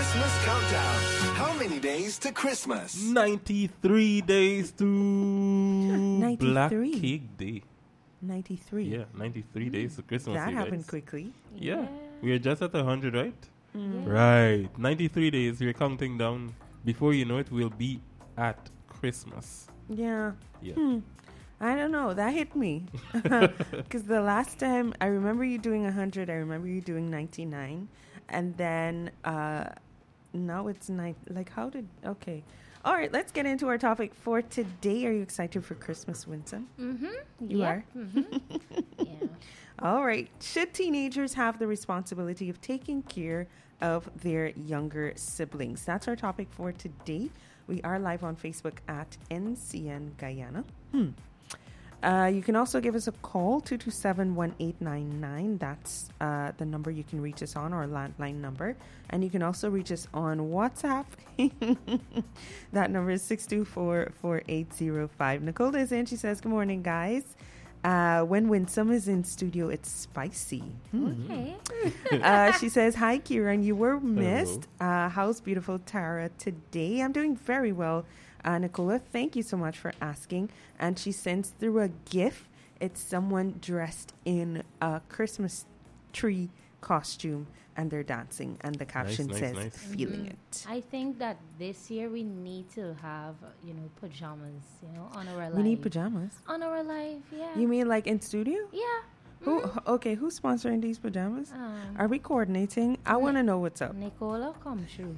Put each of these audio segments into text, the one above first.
Christmas Countdown. How many days to Christmas? 93 days to 93. Black Cake Day. 93. Yeah, 93 days to Christmas. That you happened guys. quickly. Yeah. We are just at 100, right? Mm. Right. 93 days. We're counting down. Before you know it, we'll be at Christmas. Yeah. Yeah. I don't know. That hit me. Because the last time, I remember you doing 100. I remember you doing 99. And then now it's 9. Like, how did... Okay. All right, let's get into our topic for today. Are you excited for Christmas, Winston? Mm-hmm. You are? Mm-hmm. Yeah. All right. Should teenagers have the responsibility of taking care of their younger siblings? That's our topic for today. We are live on Facebook at NCN Guyana. You can also give us a call, 227-1899. That's the number you can reach us on, our landline number. And you can also reach us on WhatsApp. That number is 624-4805. Nicole is in. She says, good morning, guys. When Winsome is in studio, it's spicy. Okay. She says, hi, Kieran. You were missed. How's beautiful Tara today? I'm doing very well. Nicola, thank you so much for asking. And she sends through a GIF. It's someone dressed in a Christmas tree costume and they're dancing. And the caption says, feeling it. I think that this year we need to have, pajamas, on our live. We need pajamas. On our live, yeah. You mean like in studio? Yeah. Who's sponsoring these pajamas? Are we coordinating? I want to know what's up. Nicola, come through.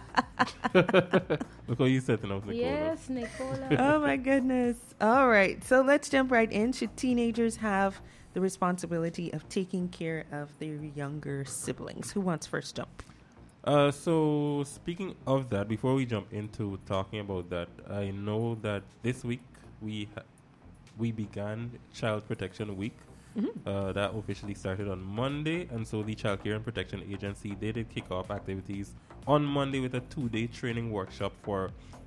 Look how you setting up, Nicola. Yes, Nicola. Oh, my goodness. All right. So let's jump right in. Should teenagers have the responsibility of taking care of their younger siblings? Who wants first jump? So speaking of that, before we jump into talking about that, I know that this week we began Child Protection Week. That officially started on Monday, and so the Child Care and Protection Agency, they did kick off activities on Monday with a 2-day training workshop for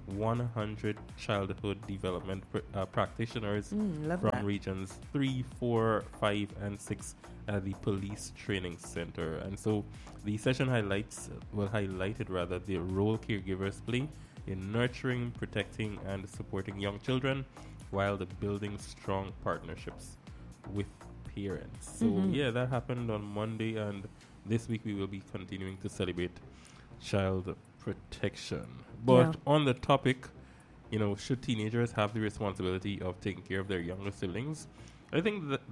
100 childhood development practitioners from regions 3, 4, 5, and 6 at the Police Training Center. And so the session highlighted the role caregivers play in nurturing, protecting, and supporting young children while building strong partnerships with parents. So yeah, that happened on Monday, and this week we will be continuing to celebrate child protection. But on the topic, should teenagers have the responsibility of taking care of their younger siblings? I think that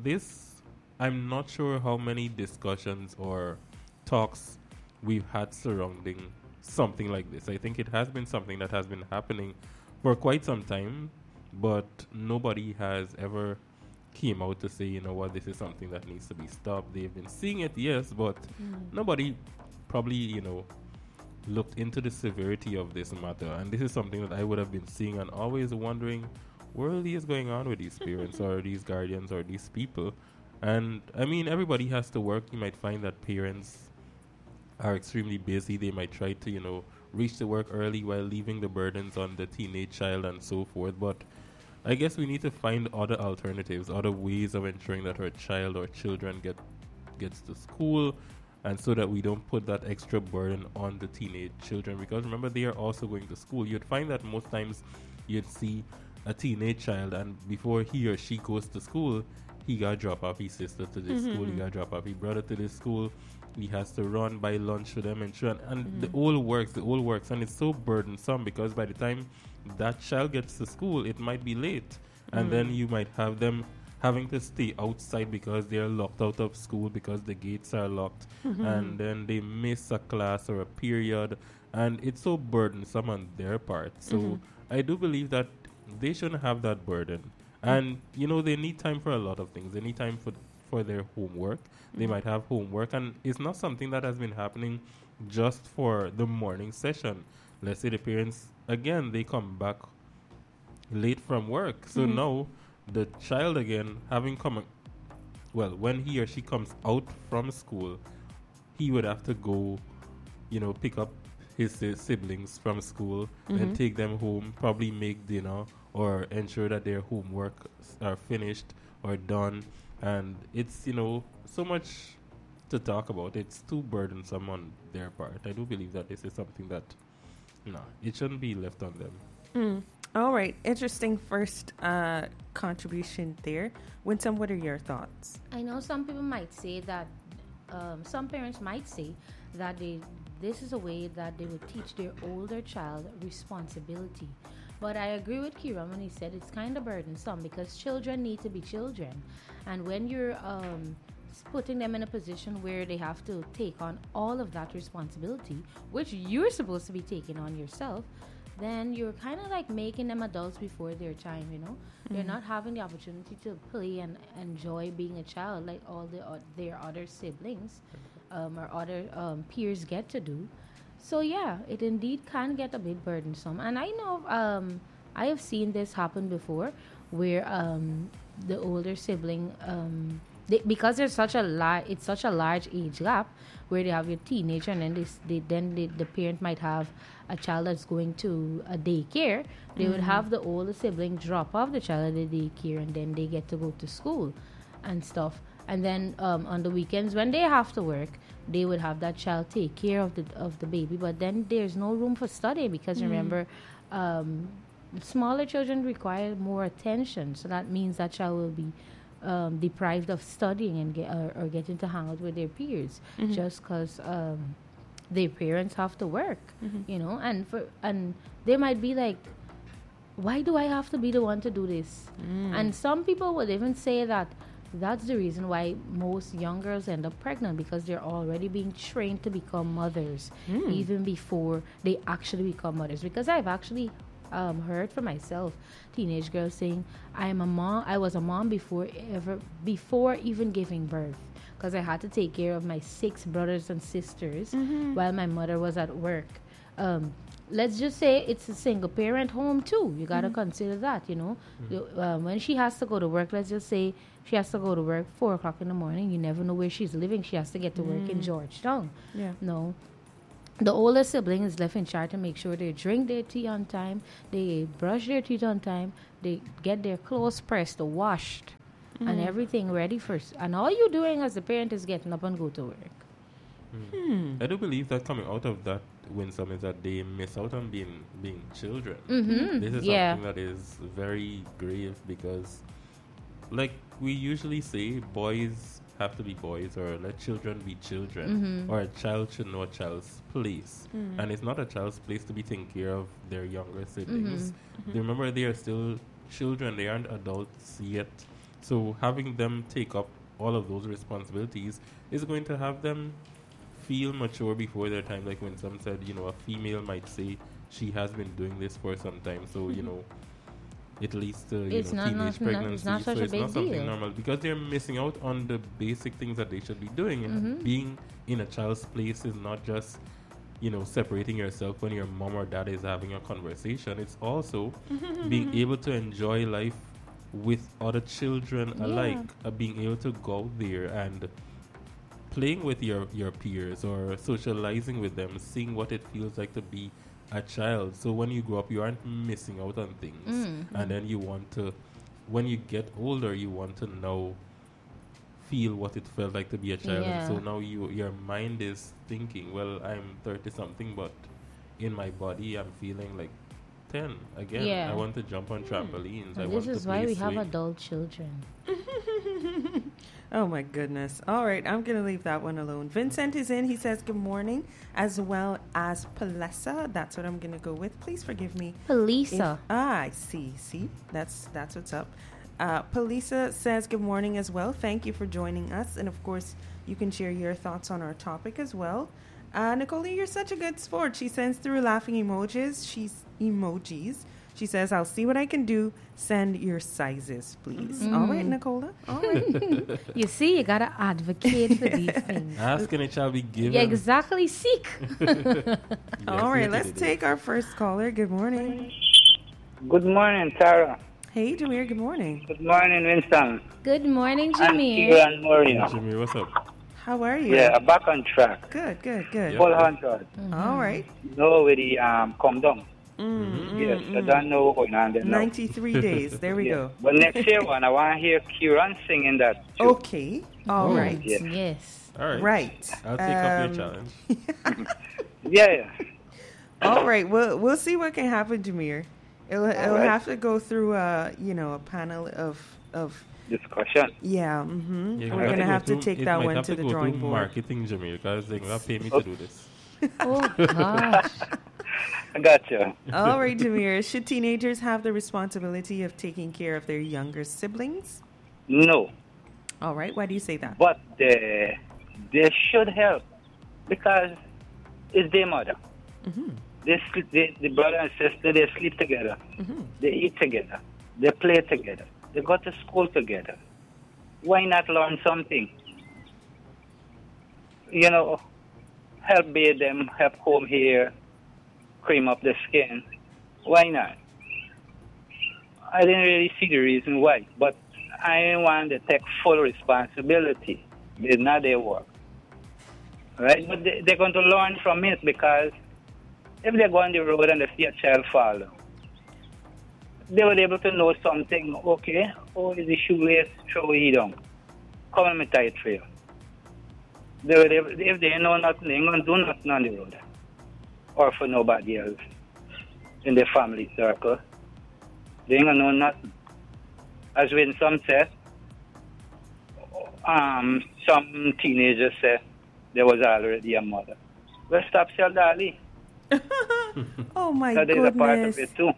I'm not sure how many discussions or talks we've had surrounding something like this. I think it has been something that has been happening for quite some time, but nobody has ever came out to say, this is something that needs to be stopped. They've been seeing it, yes, but nobody probably, looked into the severity of this matter. And this is something that I would have been seeing and always wondering, what really is going on with these parents or these guardians or these people? And I mean, everybody has to work. You might find that parents are extremely busy. They might try to, reach to work early while leaving the burdens on the teenage child and so forth. But I guess we need to find other alternatives, other ways of ensuring that our child or children gets to school, and so that we don't put that extra burden on the teenage children. Because remember, they are also going to school. You'd find that most times you'd see a teenage child, and before he or she goes to school, he got to drop off his sister to this school, he got to drop off his brother to this school, he has to run, buy lunch for them, and the all works, and it's so burdensome because by the time that child gets to school, it might be late, and then you might have them having to stay outside because they're locked out of school because the gates are locked, and then they miss a class or a period, and it's so burdensome on their part. So I do believe that they shouldn't have that burden. And, they need time for a lot of things. They need time for their homework. They might have homework, and it's not something that has been happening just for the morning session. Let's say the parents, again, they come back late from work. So now the child, again, when he or she comes out from school, he would have to go, pick up his siblings from school and take them home, probably make dinner or ensure that their homework are finished or done. And it's, so much to talk about. It's too burdensome on their part. I do believe that this is something that, no, it shouldn't be left on them. All right. Interesting first contribution there. Winsome, what are your thoughts? I know some people might say that, some parents might say that this is a way that they would teach their older child responsibility. But I agree with Kieran when he said it's kind of burdensome because children need to be children. And when you're putting them in a position where they have to take on all of that responsibility, which you're supposed to be taking on yourself, then you're kind of like making them adults before their time, you know? They're not having the opportunity to play and enjoy being a child like all their other siblings or other peers get to do. So yeah, it indeed can get a bit burdensome. And I know I have seen this happen before where the older sibling, because there's such a large age gap where they have your teenager and then the parent might have a child that's going to a daycare. They would have the older sibling drop off the child at the daycare and then they get to go to school and stuff. And then on the weekends when they have to work, they would have that child take care of the baby. But then there's no room for study because remember, smaller children require more attention. So that means that child will be deprived of studying and getting to hang out with their peers just because their parents have to work, you know. And they might be like, why do I have to be the one to do this? And some people would even say that that's the reason why most young girls end up pregnant, because they're already being trained to become mothers even before they actually become mothers. Because I've actually heard for myself teenage girls saying, I was a mom before even giving birth, because I had to take care of my 6 brothers and sisters while my mother was at work. Let's just say it's a single parent home too. You got to consider that, you know. When she has to go to work, let's just say she has to go to work 4 o'clock in the morning. You never know where she's living. She has to get to work in Georgetown. Yeah. No. The older sibling is left in charge to make sure they drink their tea on time, they brush their teeth on time, they get their clothes pressed, washed, and everything ready first. And all you're doing as a parent is getting up and go to work. I do believe that coming out of that, Winsome, is that they miss out on being children. This is something that is very grave because, like we usually say, boys have to be boys, or let children be children, or a child should know a child's place. And it's not a child's place to be taking care of their younger siblings. Remember, they are still children, they aren't adults yet. So having them take up all of those responsibilities is going to have them feel mature before their time. Like when some said, you know, a female might say she has been doing this for some time, so you know, it leads to teenage pregnancy. It's not such so a it's big not something deal. normal because they're missing out on the basic things that they should be doing. And being in a child's place is not just, you know, separating yourself when your mom or dad is having a conversation. It's also being able to enjoy life with other children alike, being able to go out there and playing with your peers or socializing with them, seeing what it feels like to be a child. So when you grow up, you aren't missing out on things. And then you want to, when you get older, you want to now feel what it felt like to be a child. And so now your mind is thinking, well, I'm 30 something, but in my body I'm feeling like 10 again. I want to jump on trampolines. And this is why we have adult children. Oh my goodness. All right, I'm going to leave that one alone. Vincent is in. He says good morning, as well as Palesa. That's what I'm going to go with. Please forgive me. Palisa. I see. That's what's up. Palisa says good morning as well. Thank you for joining us. And of course, you can share your thoughts on our topic as well. Nicole, you're such a good sport. She sends through laughing emojis. She says, I'll see what I can do. Send your sizes, please. All right, Nicola. All right. You see, you got to advocate for these things. Ask and it shall be given. Yeah, exactly. Seek. All right, let's take our first caller. Good morning. Good morning, Tara. Hey, Jameer. Good morning. Good morning, Winston. Good morning, And Jameer. Kieran Moreno. Jimmy, what's up? How are you? Yeah, back on track. Good. Yeah. Full 100. All right. No, with the come down. Yes, I don't know what's going on there now. 93 days. There we go. But next year one, I want to hear Kieran singing that too. Okay. All right. Yes. Yes. All right. Right. I'll take up your challenge. Yeah. All right. We'll see what can happen, Jameer. It'll right. have to go through a panel of Discussion. yeah. Mm-hmm. You're We're gonna have to go take it that might one have to the go drawing through board. Marketing, Jamaica, because they're going to pay me to do this. Oh gosh. I gotcha. All right, Jameer. Should teenagers have the responsibility of taking care of their younger siblings? No, All right. Why do you say that? but they should help because it's their mother. Mm-hmm. The brother and sister, they sleep together. Mm-hmm. They eat together. They play together. They go to school together. Why not learn something? Help bathe them, help comb hair, cream up the skin. Why not? I didn't really see the reason why, but I want to take full responsibility. It's not their work. Right? But they're going to learn from it because if they go on the road and they see a child fall down, they will be able to know something. Okay, is the shoelace throw it down? Come and me tie it for you. If they know nothing, they ain't going to do nothing on the road. Or for nobody else in their family circle. They ain't going to know nothing. As when some said, some teenagers said there was already a mother. Well, stop, Sir Dali. Oh my That is goodness. a part of it too.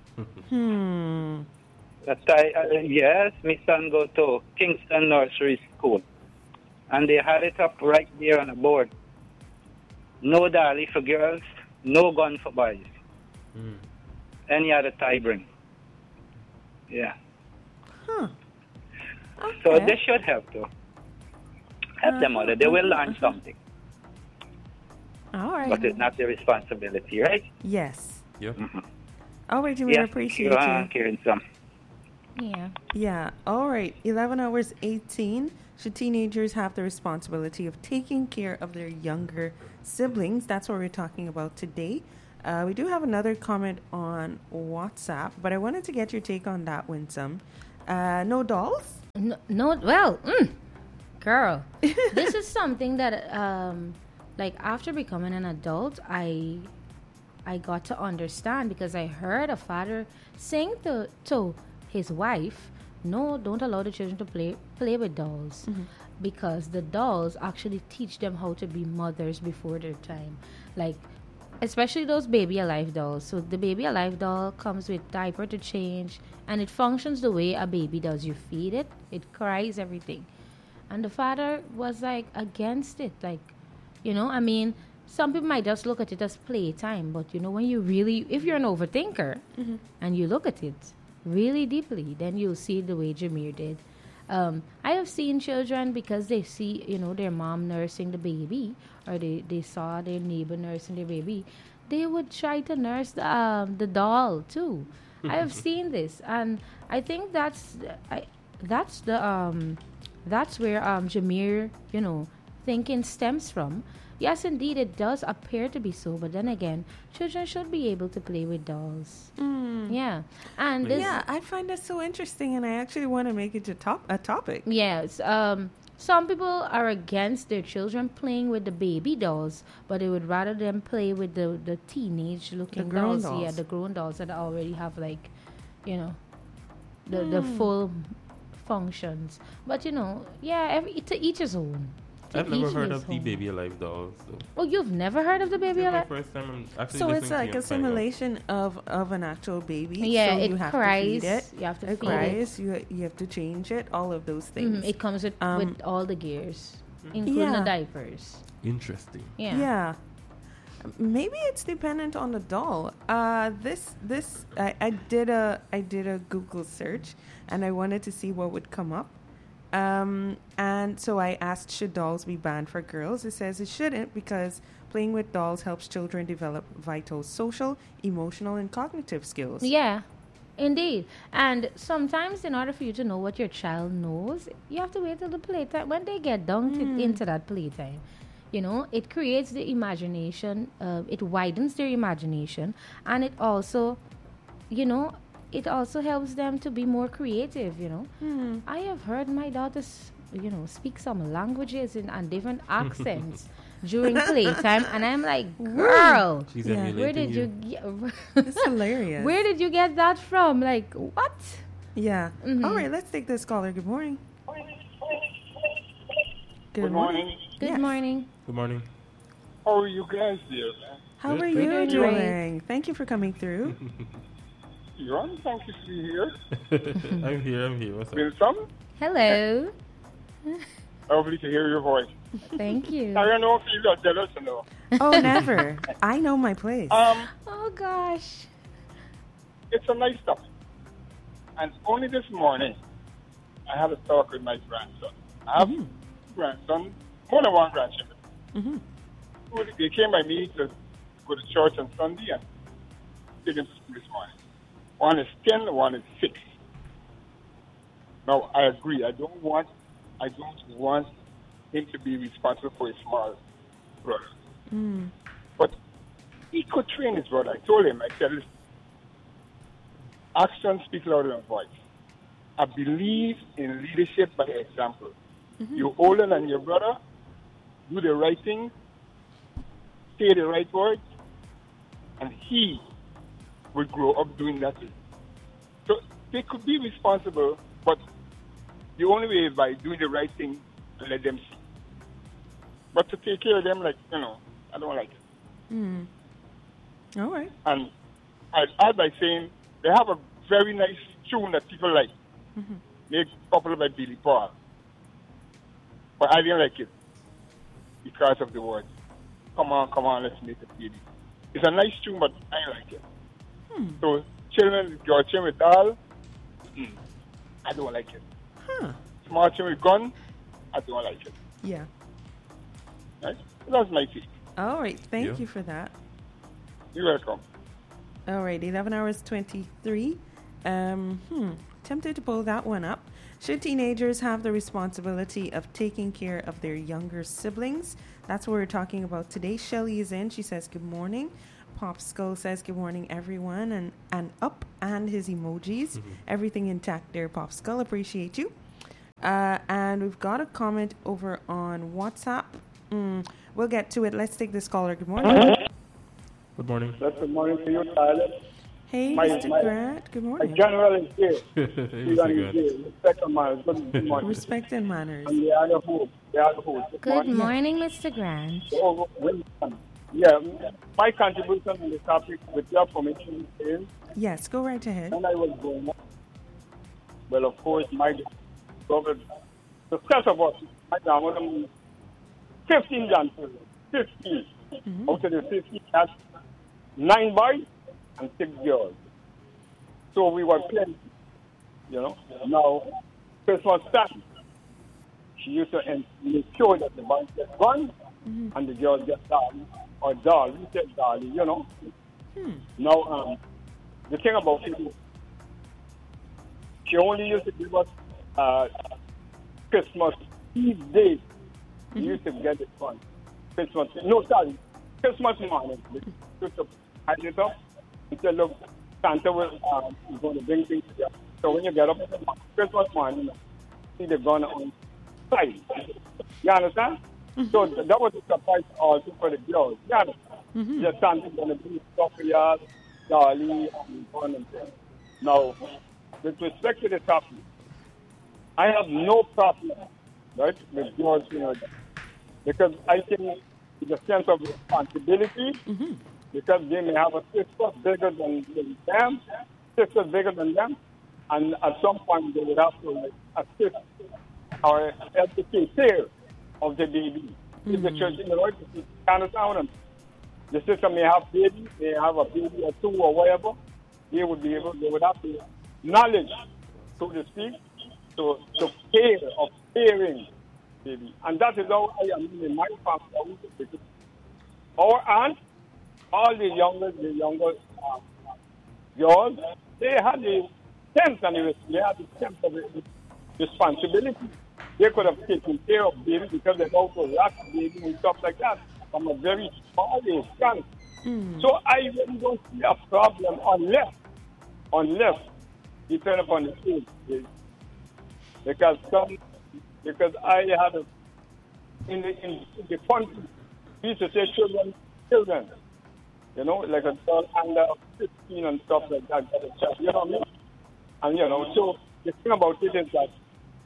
Yes, my son go to Kingston Nursery School. And they had it up right there on the board. No dolly for girls, no gun for boys. Any other tie bring. Yeah. Huh. So Okay. they should help too. Help them mother. They will learn something. All right. But it's not their responsibility, right? Yes. Yep. All right, Jameer. Appreciate you. Hearing some. Yeah. Yeah. All right. 11 hours 18. Should teenagers have the responsibility of taking care of their younger siblings? That's what we're talking about today. We do have another comment on WhatsApp, but I wanted to get your take on that, Winsome. No dolls? Well, girl, this is something that, like, after becoming an adult, I got to understand because I heard a father saying to his wife, no, don't allow the children to play with dolls because the dolls actually teach them how to be mothers before their time. Like, especially those Baby Alive dolls. So the Baby Alive doll comes with diaper to change and it functions the way a baby does. You feed it, it cries, everything. And the father was like against it. Like, I mean, some people might just look at it as playtime, but when you really, if you're an overthinker and you look at it really deeply, then you'll see the way Jameer did. I have seen children because they see, their mom nursing the baby, or they saw their neighbor nursing their baby. They would try to nurse the doll too. I have seen this, and I think that's where Jameer, thinking stems from. Yes, indeed, it does appear to be so, but then again, children should be able to play with dolls. Yeah, and Yeah, I find that so interesting, and I actually want to make it a topic. yes, some people are against their children playing with the baby dolls, but they would rather them play with the teenage-looking The grown dolls. Yeah, dolls. the grown dolls that already have the full functions. But to each his own. To I've never each heard his of the own. Baby Alive dolls. So. Oh, you've never heard of the Baby This is my Alive? first time I'm actually So it's listening to like you a and finding out. simulation of an actual baby. Yeah, so it you have cries. to feed it. You have to It feed it. cries. You have to change it. All of those things. It comes with all the gears, including Yeah. the diapers. Interesting. Yeah. Yeah. Maybe it's dependent on the doll. I did a Google search and I wanted to see what would come up. And so I asked, should dolls be banned for girls? It says it shouldn't because playing with dolls helps children develop vital social, emotional, and cognitive skills. Yeah, indeed. And sometimes, in order for you to know what your child knows, you have to wait till the playtime. When they get dunked into that playtime, it creates the imagination, it widens their imagination, and it also, it also helps them to be more creative, I have heard my daughter's speak some languages and different accents during playtime, and I'm like, girl, She's Yeah. emulating where did you. It's hilarious. where did you get that from? Like, what? Yeah. Mhm. All right, let's take this caller. Good morning. Good morning. Good Yes. morning. Good morning. How are you guys here, man? How Good, are good. you Good. doing? Thank you for coming through. You're on. Thank you for being here. I'm here. What's up? Been some? Hello. Lovely to hear your voice. Thank you. I don't know if you got jealous or no. Oh, never. I know my place. Oh gosh. It's a nice topic. And only this morning, I had a talk with my grandson. I have grandson, more than one grandchildren. Mm-hmm. They came by me to go to church on Sunday and take them to school this morning. One is 10, one is 6. Now, I agree. I don't want him to be responsible for his small brother. Mm. But he could train his brother. I told him, I said, listen, actions speak louder than voice. I believe in leadership by example. You're older than your brother, do the right thing, say the right words, and he will grow up doing that thing. So they could be responsible, but the only way is by doing the right thing and let them see. But to take care of them, like, I don't like it. Mm. All right. And I'd add by saying they have a very nice tune that people like. Made popular by Billy Paul. But I didn't like it because of the words. Come on, let's make it baby. It's a nice tune, but I didn't like it. So children, your children with doll, I don't like it. Huh. Small children with gun, I don't like it. Yeah. Right? So that's my take. All right. Thank Yeah. you for that. You're welcome. All right. 11 hours 23. Tempted to pull that one up. Should teenagers have the responsibility of taking care of their younger siblings? That's what we're talking about today. Shelly is in. She says, good morning. Popskull says, good morning, everyone. And up and his emojis. Everything intact there, Popskull. Appreciate you. And we've got a comment over on WhatsApp. We'll get to it. Let's take this caller. Good morning. Good morning. Good morning to you, Tyler. Hey, My- Mr. my- Grant. Good My morning. general is here. Hey, Mr. Grant. Respect on my good morning. Respect and manners. And the other host. Good morning, Mr. Grant. Yeah, my contribution to the topic, with your permission, is Yes, go right ahead. when I was growing up, well, of course, my brother, the stress of us, my grandmother, 15 grandchildren, 15. Out of the 15, that's 9 boys and 6 girls. So we were plenty, Now, Christmas time, she used to make sure that the boys get guns and the girls get dolly, or doll. We said dolly, Now, the thing about it is, she only used to give us Christmas Eve day. We used to get it fun. Christmas morning. We used to hide it up and say, look, Santa is going to bring things together. So when you get up in the Christmas morning, see the gun on site. You understand? So that was a surprise also for the girls. You understand? Just Santa's going to bring stuff for you, dolly, and fun and things. Now, with respect to the topic, I have no problem, right, with girls, because I think it's a sense of responsibility, because they may have a sister bigger than them, and at some point they would have to assist or help to take care of the baby. If the church in the right, you understand them. The sister may have baby, they have a baby or two or whatever, they would have the knowledge, so to speak, to care of caring baby. And that is how I am in my family. Our aunt, all the younger girls, they had the sense and they had the sense of responsibility. They could have taken care of baby because they know to rock baby and stuff like that from a very small age. So I really don't see a problem unless you turn upon the stage. Because because I had in the country, we used to say children, you know, like a girl under 15 and stuff like that, got a child, you know what I mean? And, you know, so the thing about it is that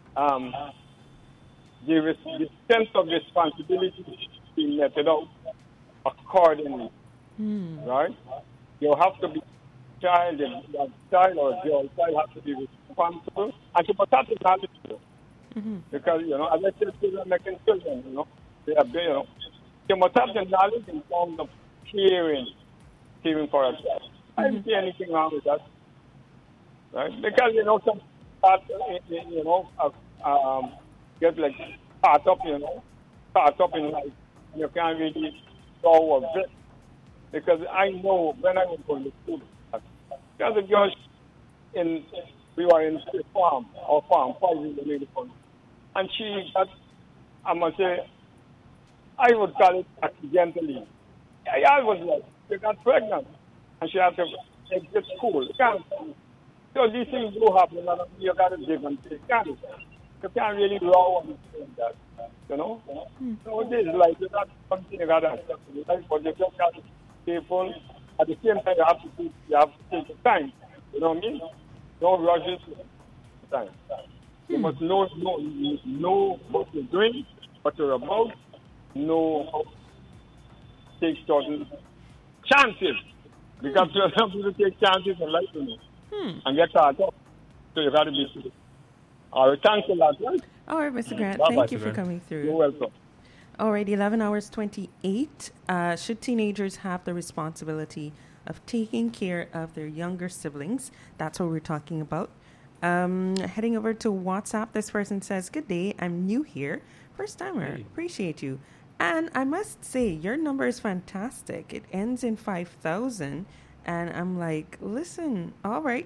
the sense of responsibility is being meted out accordingly, right? You have to be child, the child or your child has to be responsible and to protect the knowledge too. Because, you know, as I said, children making children, you know, they are, you know, you must have the knowledge in terms of caring for a child. I don't see anything wrong with that, right? Because, you know, some part, you know, get like caught up in life. You can't really go a bit. Because I know when I was going to school, there's a girl we were in the farm, 5 years ago, and she got, I must say, I would call it accidentally. I was like, she got pregnant, and she had to exit school. So these things do happen, and you got to give and take. You can't really draw on that, you know? So it is like, it's not something you got to accept in life, but you just got to be careful. At the same time, you have to take your time. You know what I mean? Don't rush it. Time. You must know what you're doing, what you're about, know how to take certain chances. Because some people take chances in life, you know, and get caught up. So you got to be sure. All right, thanks a lot. Right? All right, Mr. Grant, Bye-bye, thank you for Grant. coming through. You're welcome. All right, 11 hours 28. Should teenagers have the responsibility of taking care of their younger siblings? That's what we're talking about. Heading over to WhatsApp, this person says, "Good day, I'm new here. First timer, Hey. appreciate you. And I must say, your number is fantastic. It ends in 5,000. And I'm like, listen, all right.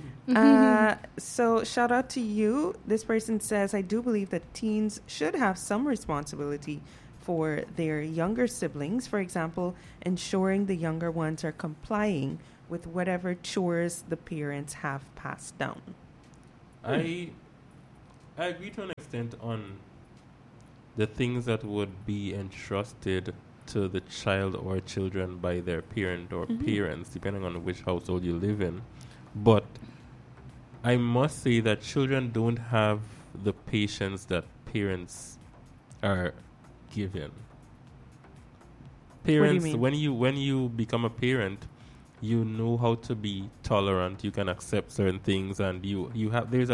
So shout out to you. This person says, I do believe that teens should have some responsibility for their younger siblings. For example, ensuring the younger ones are complying with whatever chores the parents have passed down. I agree to an extent on the things that would be entrusted to the child or children by their parent or parents, depending on which household you live in. But I must say that children don't have the patience that parents are given. Parents, mean? when you become a parent, you know how to be tolerant. You can accept certain things, and there's a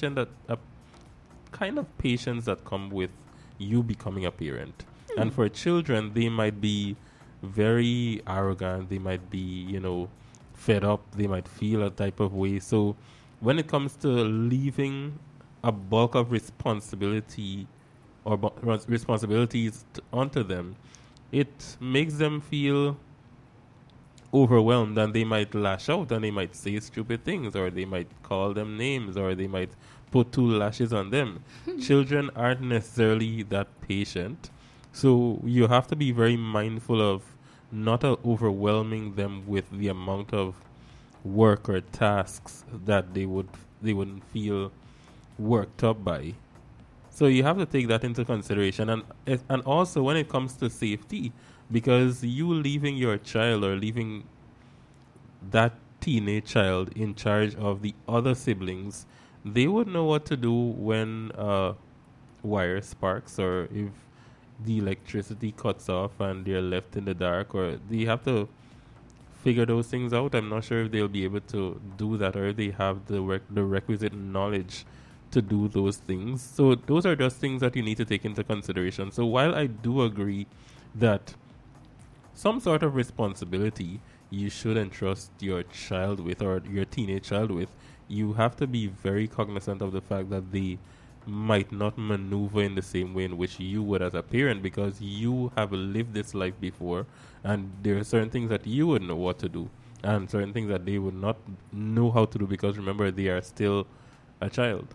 kind of patience that come with you becoming a parent. And for children, they might be very arrogant. They might be, fed up. They might feel a type of way. So when it comes to leaving a bulk of responsibility or responsibilities onto them, it makes them feel overwhelmed, and they might lash out, and they might say stupid things, or they might call them names, or they might put 2 lashes on them. Children aren't necessarily that patient. So you have to be very mindful of not overwhelming them with the amount of work or tasks that they wouldn't feel worked up by. So you have to take that into consideration, and also when it comes to safety, because you leaving your child or leaving that teenage child in charge of the other siblings, they would know what to do when wire sparks, or if the electricity cuts off and they're left in the dark, or they have to figure those things out. I'm not sure if they'll be able to do that, or if they have the requisite knowledge to do those things. So those are just things that you need to take into consideration. So while I do agree that some sort of responsibility you should entrust your child with, or your teenage child with, you have to be very cognizant of the fact that they might not maneuver in the same way in which you would as a parent, because you have lived this life before, and there are certain things that you would know what to do and certain things that they would not know how to do, because remember, they are still a child.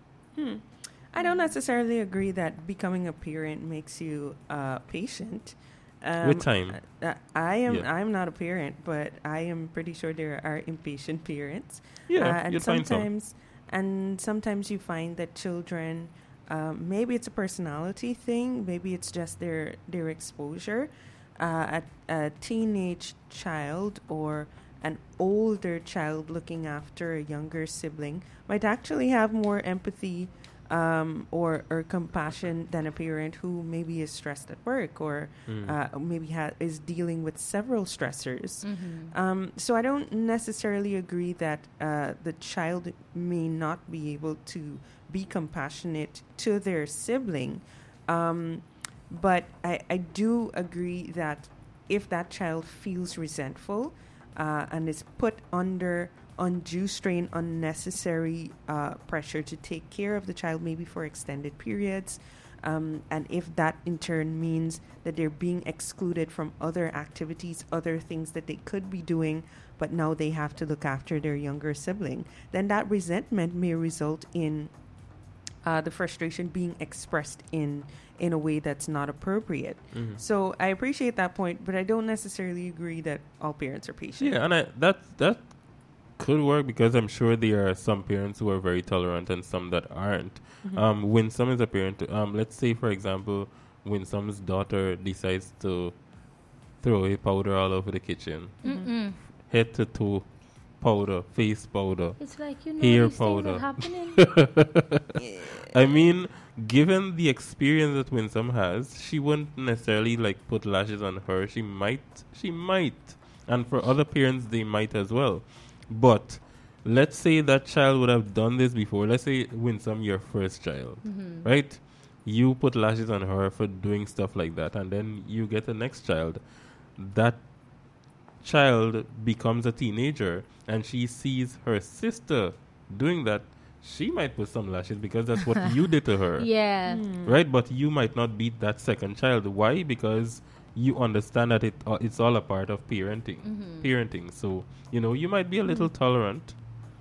I don't necessarily agree that becoming a parent makes you patient. With time. I'm not a parent, but I am pretty sure there are impatient parents. Yeah, and you'll find some. sometimes you find that children maybe it's a personality thing, maybe it's just their exposure. A teenage child or an older child looking after a younger sibling might actually have more empathy or compassion than a parent who maybe is stressed at work or maybe is dealing with several stressors. So I don't necessarily agree that the child may not be able to be compassionate to their sibling. But I do agree that if that child feels resentful and is put under undue strain, unnecessary pressure to take care of the child, maybe for extended periods, and if that in turn means that they're being excluded from other activities, other things that they could be doing, but now they have to look after their younger sibling, then that resentment may result in the frustration being expressed in a way that's not appropriate. So I appreciate that point, but I don't necessarily agree that all parents are patient. Yeah, and that could work because I'm sure there are some parents who are very tolerant and some that aren't. Winsome is a parent. Let's say, for example, Winsome's daughter decides to throw a powder all over the kitchen, head to toe powder, face powder, It's like, you know, hair these powder. things are happening. I mean, given the experience that Winsome has, she wouldn't necessarily like put lashes on her. She might, and for other parents, they might as well. But let's say that child would have done this before. Let's say Winsome, your first child, right? You put lashes on her for doing stuff like that, and then you get the next child. That child becomes a teenager, and she sees her sister doing that. She might put some lashes because that's what you did to her. Yeah. Right? But you might not beat that second child. Why? Because you understand that it's all a part of parenting. So, you might be a little tolerant.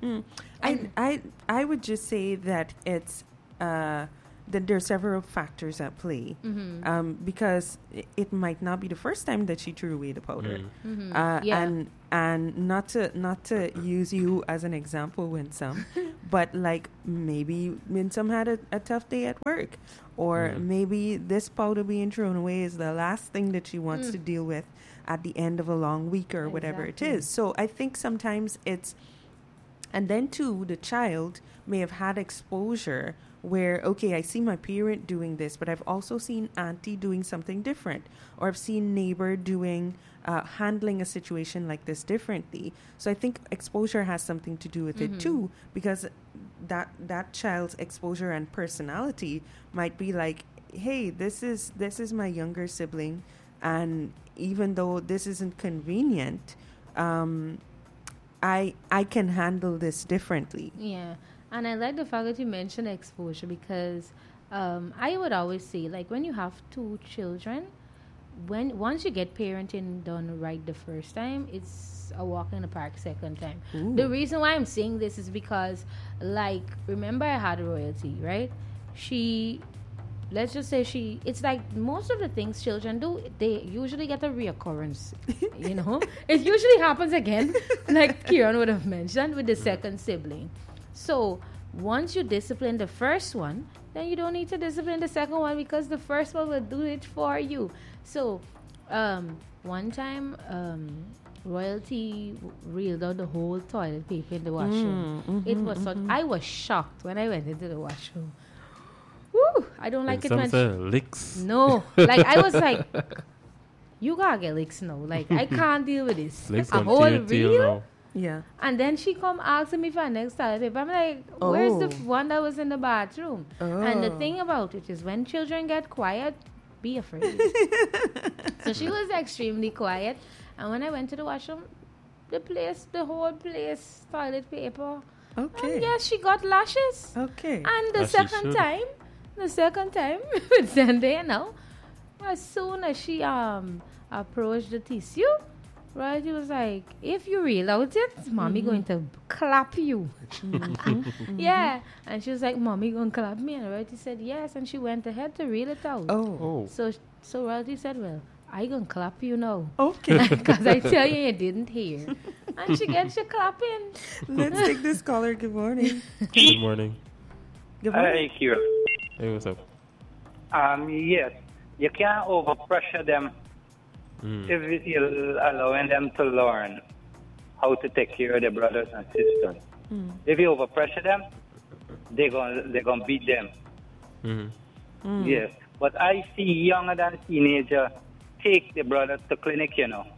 I would just say that it's that there are several factors at play, because it might not be the first time that she threw away the powder, and not to use you as an example, Winsome, but like maybe Winsome had a tough day at work, or maybe this powder being thrown away is the last thing that she wants to deal with at the end of a long week or whatever it is. So I think sometimes it's, and then too, the child may have had exposure where, okay, I see my parent doing this, but I've also seen auntie doing something different, or I've seen neighbor doing, handling a situation like this differently. So I think exposure has something to do with it too, because that child's exposure and personality might be like, hey, this is my younger sibling, and even though this isn't convenient, I can handle this differently. Yeah. And I like the fact that you mentioned exposure, because I would always say, like, when you have two children, once you get parenting done right the first time, it's a walk in the park second time. Ooh. The reason why I'm saying this is because, like, remember I had Royalty, right? Let's just say it's like most of the things children do, they usually get a reoccurrence, It usually happens again, like Kieran would have mentioned, with the second sibling. So once you discipline the first one, then you don't need to discipline the second one, because the first one will do it for you. So one time Royalty reeled out the whole toilet paper in the washroom. It was I was shocked when I went into the washroom. Woo! I don't like it when licks. No, like I was like, you gotta get licks now. Like I can't deal with this. Licks A on whole tail reel. now. Yeah. And then she come asking me for a next toilet paper. I'm like, where's the one that was in the bathroom? And the thing about it is, when children get quiet, be afraid. So she was extremely quiet. And when I went to the washroom, the whole place, toilet paper. Okay. And yes, she got lashes. Okay. And the As she second time with Zendaya now, as soon as she approached the tissue, right, he was like, if you reel out it, mommy going to clap you. Yeah. And she was like, mommy going to clap me? And Royalty said yes, and she went ahead to reel it out. Oh. So Royalty said, well, I going to clap you now. Okay. Because I tell you didn't hear. And she gets you clapping. Let's take this caller. Good morning. Good morning. Good morning. Hi, Kira. Hey, what's up? Yes, you can't overpressure them if you're allowing them to learn how to take care of their brothers and sisters. If you overpressure them, they're gonna beat them. Yes, but I see younger than teenager take the brothers to clinic,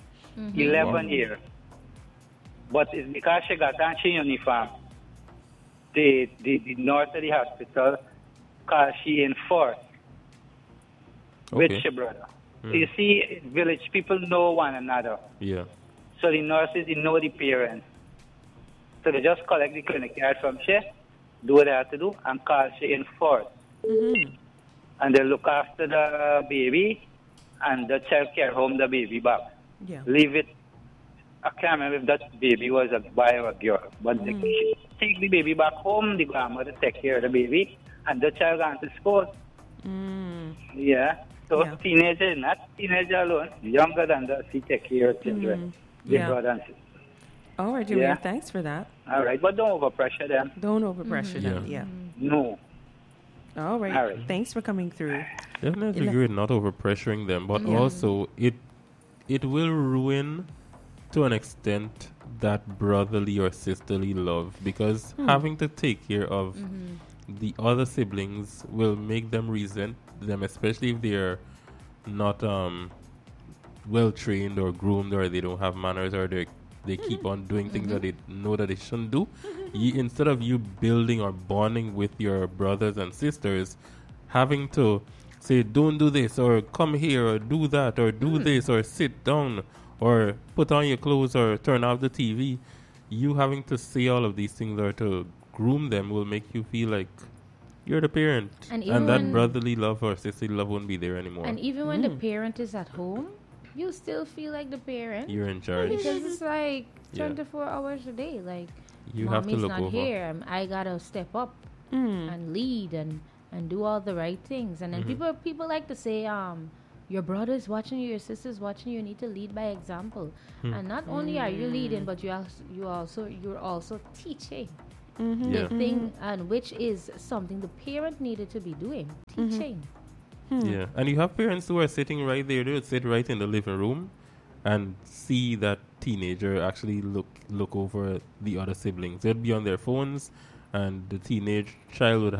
11 years. But it's because she got on she uniform. The nurse at the hospital, because she enforced with Okay. her brother. You see, village people know one another. Yeah. So the nurses, they know the parents. So they just collect the clinic card from she, do what they have to do, and call she in force. And they look after the baby, and the child care home the baby back. Yeah. Leave it. I can't remember if that baby was a boy or a girl, but they take the baby back home, the grandmother take care of the baby, and the child gone to school. Yeah. So Yeah. teenager, not teenager alone, younger than that, she take care of children. The Yeah. brother and sister. All right, Jameer, Yeah. thanks for that. All right, but don't overpressure them. Don't overpressure them. Yeah. Yeah. No. All right. All right. Thanks for coming through. Definitely Ele- agree with not overpressuring them, but also it will ruin to an extent that brotherly or sisterly love because having to take care of the other siblings will make them resent them, especially if they're not well trained or groomed or they don't have manners or they keep on doing things that they know that they shouldn't do. Instead of you building or bonding with your brothers and sisters, having to say, don't do this, or come here, or do that, or do this, or sit down, or put on your clothes, or turn off the TV, you having to say all of these things or to groom them will make you feel like you're the parent. And And, even that when- brotherly love or sisterly love won't be there anymore. And even when the parent is at home, you still feel like the parent. You're in charge. Because it's like Yeah. 24 hours a day. Like, You have to mommy's look not over. here. I gotta step up and lead and do all the right things. And then people like to say, your brother's watching you, your sister's watching you. You need to lead by example. And not only are you leading, but you're also teaching. Yeah. The thing, and which is something the parent needed to be doing, teaching. Yeah, and you have parents who are sitting right there. They would sit right in the living room and see that teenager actually look over the other siblings. They'd be on their phones, and the teenage child would